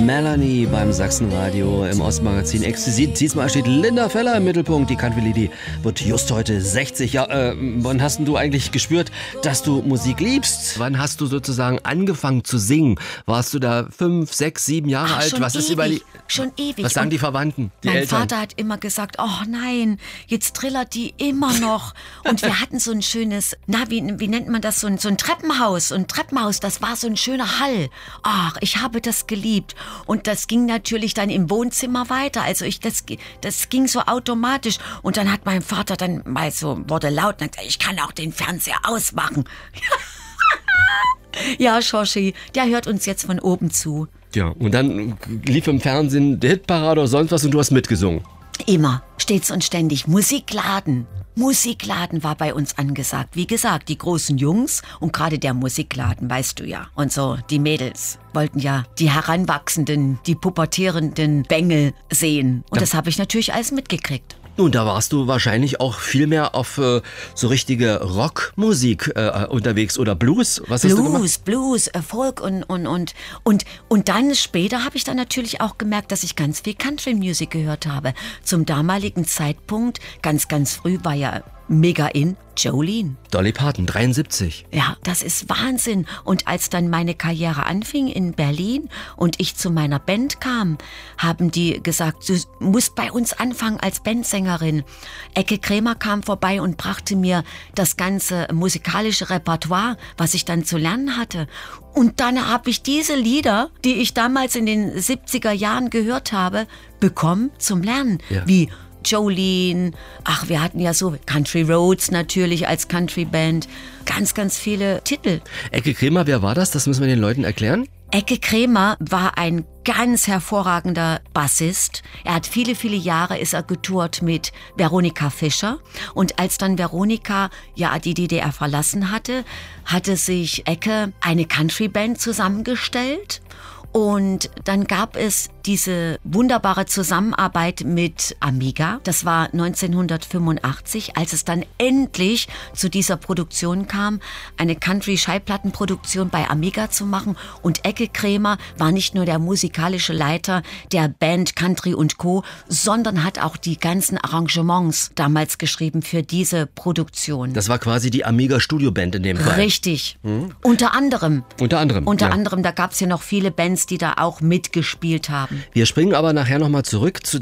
Melanie beim Sachsenradio im Ostmagazin exquisit. Diesmal steht Linda Feller im Mittelpunkt. Die Country Lady wird just heute 60. Ja, wann hast denn du eigentlich gespürt, dass du Musik liebst? Wann hast du sozusagen angefangen zu singen? Warst du da 5, 6, 7 Jahre alt? Was ist schon ewig. Was sagen die Verwandten, die mein Eltern? Mein Vater hat immer gesagt, oh nein, jetzt trillert die immer noch. Und wir hatten so ein schönes, wie nennt man das, so ein Treppenhaus. So ein Treppenhaus, das war so ein schöner Hall. Ach, ich habe das geliebt. Und das ging natürlich dann im Wohnzimmer weiter. Also das ging so automatisch. Und dann hat mein Vater dann mal so, wurde laut und gesagt, ich kann auch den Fernseher ausmachen. Ja, Schorschi, der hört uns jetzt von oben zu. Ja, und dann lief im Fernsehen der Hitparade oder sonst was und du hast mitgesungen. Immer, stets und ständig. Musikladen war bei uns angesagt. Wie gesagt, die großen Jungs und gerade der Musikladen, weißt du ja. Und so, die Mädels wollten ja die heranwachsenden, die pubertierenden Bengel sehen. Und das habe ich natürlich alles mitgekriegt. Nun, da warst du wahrscheinlich auch viel mehr auf so richtige Rockmusik unterwegs oder Blues. Was hast du gemacht? Blues, Folk und dann später habe ich dann natürlich auch gemerkt, dass ich ganz viel Country Music gehört habe. Zum damaligen Zeitpunkt, ganz früh war ja mega in Jolene. Dolly Parton, 73. Ja, das ist Wahnsinn. Und als dann meine Karriere anfing in Berlin und ich zu meiner Band kam, haben die gesagt, du musst bei uns anfangen als Bandsängerin. Ecke Krämer kam vorbei und brachte mir das ganze musikalische Repertoire, was ich dann zu lernen hatte. Und dann habe ich diese Lieder, die ich damals in den 70er Jahren gehört habe, bekommen zum Lernen. Ja. Wie Jolene, wir hatten ja so Country Roads natürlich als Country-Band, ganz viele Titel. Ecke Krämer, wer war das? Das müssen wir den Leuten erklären. Ecke Krämer war ein ganz hervorragender Bassist. Er hat viele Jahre ist er getourt mit Veronika Fischer. Und als dann Veronika die DDR verlassen hatte sich Ecke eine Country-Band zusammengestellt. Und dann gab es diese wunderbare Zusammenarbeit mit Amiga. Das war 1985, als es dann endlich zu dieser Produktion kam, eine Country-Schallplattenproduktion bei Amiga zu machen. Und Ecke Krämer war nicht nur der musikalische Leiter der Band Country & Co., sondern hat auch die ganzen Arrangements damals geschrieben für diese Produktion. Das war quasi die Amiga Studio-Band in dem Fall. Richtig. Unter anderem, ja. da gab es ja noch viele Bands, die da auch mitgespielt haben. Wir springen aber nachher nochmal zurück zu